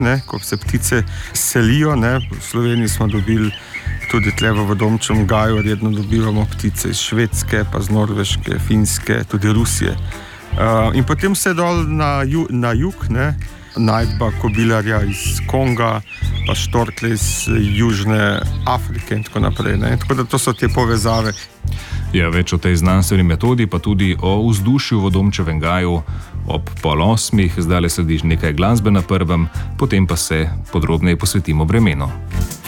ko se ptice selijo. V Sloveniji smo dobili tudi tle v Vodomčem gaju, redno dobivamo ptice iz Švedske, pa z Norveške, Finske, tudi Rusije. In potem se dol na jug, najdba kobilarja iz Konga, pa štorklje iz Južne Afrike in tako naprej. Tako da to so te povezave. Ja, več o tej znanstveni metodi, pa tudi o vzdušju v Vodomčevem gaju ob 7:30. Zdaj sledi nekaj glasbe na prvem, potem pa se podrobneje posvetimo vremenu.